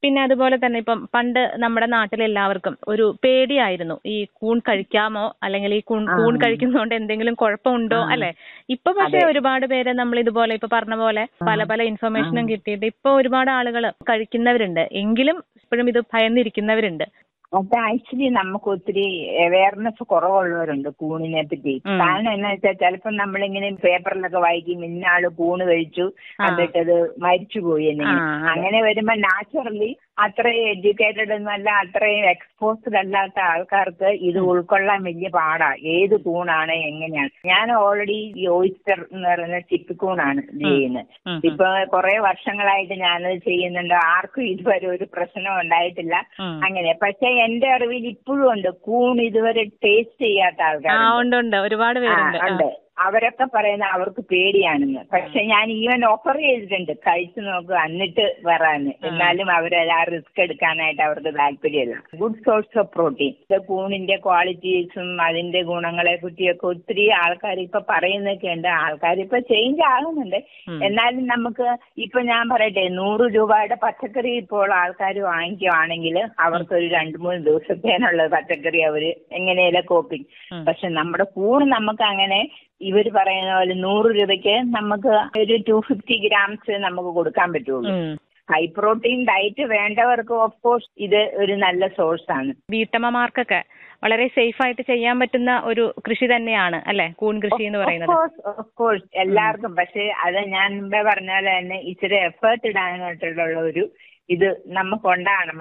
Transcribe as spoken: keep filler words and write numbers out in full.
പിന്നെ അതുപോലെ തന്നെ ഇപ്പം പണ്ട് നമ്മുടെ നാട്ടിലെല്ലാവർക്കും ഒരു പേടിയായിരുന്നു ഈ കൂൺ കഴിക്കാമോ, അല്ലെങ്കിൽ ഈ കൂൺ കൂൺ കഴിക്കുന്നതുകൊണ്ട് എന്തെങ്കിലും കുഴപ്പമുണ്ടോ അല്ലെ. ഇപ്പൊ പക്ഷെ ഒരുപാട് പേര് നമ്മൾ ഇതുപോലെ ഇപ്പൊ പറഞ്ഞ പോലെ പല പല ഇൻഫർമേഷനും കിട്ടിയിട്ട് ഇപ്പൊ ഒരുപാട് ആളുകൾ കഴിക്കുന്നവരുണ്ട്. എങ്കിലും ഇപ്പോഴും ഇത് ഭയന്നിരിക്കുന്നവരുണ്ട്. അത് ആക്ച്വലി നമുക്ക് ഒത്തിരി അവയർനെസ് കുറവുള്ളവരുണ്ട് കൂണിനെ പറ്റി. കാരണം എന്നാ വെച്ചാൽ ചിലപ്പോൾ നമ്മളിങ്ങനെ പേപ്പറിലൊക്കെ വായിക്കും ഇന്ന ആള് കൂണ് കഴിച്ചു എന്നിട്ടത് മരിച്ചുപോയി എന്നെങ്കിലും. അങ്ങനെ വരുമ്പോ നാച്ചുറലി അത്രയും എഡ്യൂക്കേറ്റഡ് എന്നല്ല, അത്രയും എക്സ്പോസ്ഡ് അല്ലാത്ത ആൾക്കാർക്ക് ഇത് ഉൾക്കൊള്ളാൻ വലിയ പാടാ. ഏത് കൂണാണ് എങ്ങനെയാണ്. ഞാൻ ഓൾറെഡി ഈ ഓയിസ്റ്റർ എന്ന് പറയുന്ന ചിപ്പിക്കൂണാണ് ചെയ്യുന്നത്. ഇപ്പൊ കുറെ വർഷങ്ങളായിട്ട് ഞാനത് ചെയ്യുന്നുണ്ട്. ആർക്കും ഇതുവരെ ഒരു പ്രശ്നം ഉണ്ടായിട്ടില്ല. അങ്ങനെ പക്ഷെ എന്റെ അറിവിൽ ഇപ്പോഴും ഉണ്ട് കൂൺ ഇതുവരെ ടേസ്റ്റ് ചെയ്യാത്ത ആൾക്കാർ ഒരുപാട് പേരുണ്ട്. അവരൊക്കെ പറയുന്ന അവർക്ക് പേടിയാണെന്ന്. പക്ഷെ ഞാൻ ഈവൻ ഓഫർ ചെയ്തിട്ടുണ്ട് കഴിച്ചു നോക്കുക എന്നിട്ട് വരാന്. എന്നാലും അവരത് ആ റിസ്ക് എടുക്കാനായിട്ട് അവർക്ക് താല്പര്യമില്ല. Good source of protein. കൂണിന്റെ ക്വാളിറ്റീസും അതിന്റെ ഗുണങ്ങളെ പറ്റിയൊക്കെ ഒത്തിരി ആൾക്കാർ ഇപ്പൊ പറയുന്നൊക്കെ ഉണ്ട്. ആൾക്കാർ ഇപ്പൊ ചേഞ്ച് ആകുന്നുണ്ട്. എന്നാലും നമുക്ക് ഇപ്പൊ ഞാൻ പറയട്ടെ, നൂറ് രൂപയുടെ പച്ചക്കറി ഇപ്പോൾ ആൾക്കാർ വാങ്ങിക്കുവാണെങ്കിൽ അവർക്കൊരു രണ്ടു മൂന്ന് ദിവസത്തേനുള്ള പച്ചക്കറി അവര് എങ്ങനെയല്ല കോപ്പിങ്. പക്ഷെ നമ്മുടെ കൂൺ നമുക്ക് അങ്ങനെ ഇവര് പറയുന്ന പോലെ നൂറ് രൂപയ്ക്ക് നമുക്ക് ഒരു ടു ഫിഫ്റ്റി ഗ്രാംസ് നമുക്ക് കൊടുക്കാൻ പറ്റുള്ളൂ. ഹൈ പ്രോട്ടീൻ ഡയറ്റ് വേണ്ടവർക്ക് ഓഫ് കോഴ്സ് ഇത് ഒരു നല്ല സോഴ്സ് ആണ്. വീട്ടമ്മമാർക്കൊക്കെ വളരെ സേഫ് ആയിട്ട് ചെയ്യാൻ പറ്റുന്ന ഒരു കൃഷി തന്നെയാണ് അല്ലെ കൂൺ കൃഷി എന്ന് പറയുന്നത്. ഓഫ് കോഴ്സ് എല്ലാവർക്കും. പക്ഷെ അത് ഞാൻ മുമ്പേ പറഞ്ഞ പോലെ തന്നെ ഇച്ചിരി എഫേർട്ട് ഇടാനായിട്ടുള്ള ഒരു ഇത് നമുക്കുണ്ടാകണം.